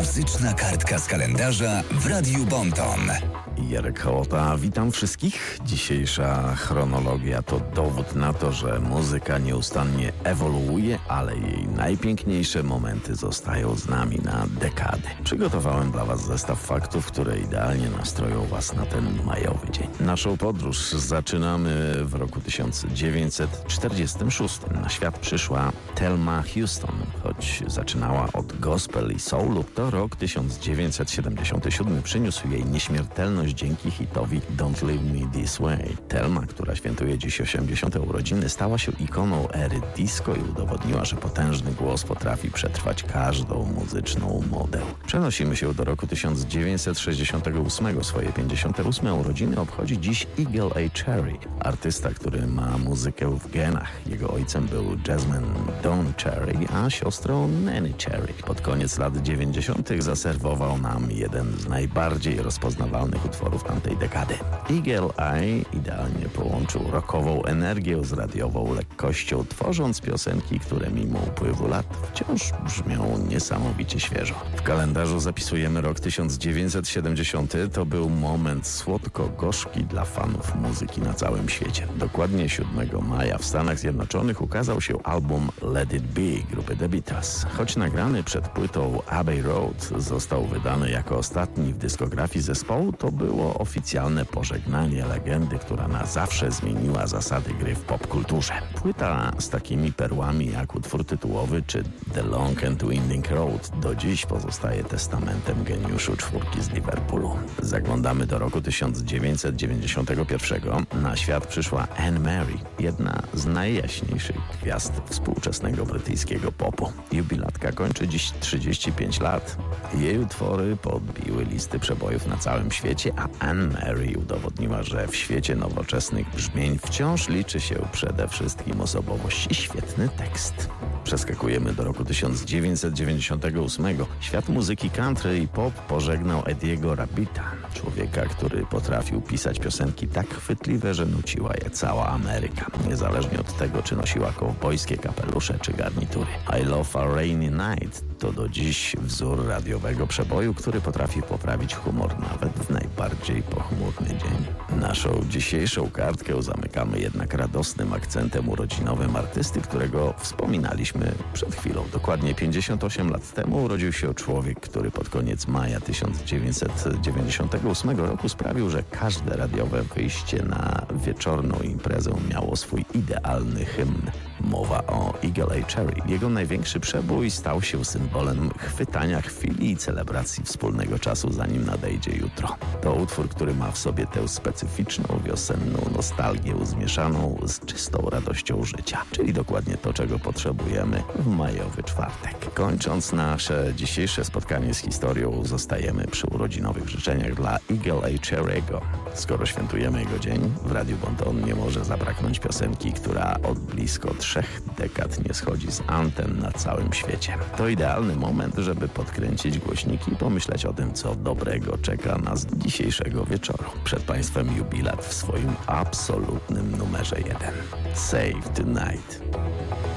Muzyczna kartka z kalendarza w Radiu Bonton. Jarek Hołota, witam wszystkich. Dzisiejsza chronologia to dowód na to, że muzyka nieustannie ewoluuje, ale jej najpiękniejsze momenty zostają z nami na dekady. Przygotowałem dla Was zestaw faktów, które idealnie nastroją Was na ten majowy dzień. Naszą podróż zaczynamy w roku 1946. Na świat przyszła Thelma Houston. Choć zaczynała od gospel i soulu, to rok 1977 przyniósł jej nieśmiertelność dzięki hitowi Don't Leave Me This Way. Thelma, która świętuje dziś 80. urodziny, stała się ikoną ery disco i udowodniła, że potężny głos potrafi przetrwać każdą muzyczną modę. Przenosimy się do roku 1968. Swoje 58. urodziny obchodzi dziś Eagle A. Cherry, artysta, który ma muzykę w genach. Jego ojcem był jazzman Don Cherry, a siostrą Nanny Cherry. Pod koniec lat 90. zaserwował nam jeden z najbardziej rozpoznawalnych utworów tamtej dekady. Eagle Eye idealnie połączył rockową energię z radiową lekkością, tworząc piosenki, które mimo upływu lat wciąż brzmią niesamowicie świeżo. W kalendarzu zapisujemy rok 1970. To był moment słodko-gorzki dla fanów muzyki na całym świecie. Dokładnie 7 maja w Stanach Zjednoczonych ukazał się album Let It Be grupy The Beatles. Choć nagrany przed płytą Abbey Road został wydany jako ostatni w dyskografii zespołu, to było oficjalne pożegnanie legendy, która na zawsze zmieniła zasady gry w popkulturze. Płyta z takimi perłami jak utwór tytułowy czy The Long and Winding Road do dziś pozostaje testamentem geniuszu czwórki z Liverpoolu. Zaglądamy do roku 1991. Na świat przyszła Anne Mary, jedna z najjaśniejszych gwiazd współczesnego brytyjskiego popu. Jubilatka kończy dziś 35 lat. Jej utwory podbiły listy przebojów na całym świecie, a Anne Mary udowodniła, że w świecie nowoczesnych brzmień wciąż liczy się przede wszystkim osobowość i świetny tekst. Przeskakujemy do roku 1998. Świat muzyki country i pop pożegnał Ediego Rabbita, człowieka, który potrafił pisać piosenki tak chwytliwe, że nuciła je cała Ameryka, niezależnie od tego, czy nosiła kowbojskie kapelusze czy garnitury. I Love a Rainy Night to do dziś wzór radiowego przeboju, który potrafi poprawić humor nawet w najbardziej pochmurny dzień. Naszą dzisiejszą kartkę zamykamy jednak radosnym akcentem urodzinowym artysty, którego wspominaliśmy przed chwilą. Dokładnie 58 lat temu urodził się człowiek, który pod koniec maja 1998 roku sprawił, że każde radiowe wyjście na wieczorną imprezę miało swój idealny hymn. Mowa o Eagle A. Cherry. Jego największy przebój stał się symbolem chwytania chwili i celebracji wspólnego czasu, zanim nadejdzie jutro. To utwór, który ma w sobie tę specyficzną, wiosenną nostalgię zmieszaną z czystą radością życia. Czyli dokładnie to, czego potrzebujemy w majowy czwartek. Kończąc nasze dzisiejsze spotkanie z historią, zostajemy przy urodzinowych życzeniach dla Eagle A. Cherry'ego. Skoro świętujemy jego dzień, w Radiu Bonton nie może zabraknąć piosenki, która od blisko 3 dekad nie schodzi z anten na całym świecie. To idealny moment, żeby podkręcić głośniki i pomyśleć o tym, co dobrego czeka nas dzisiejszego wieczoru. Przed Państwem jubilat w swoim absolutnym numerze 1. Save Tonight.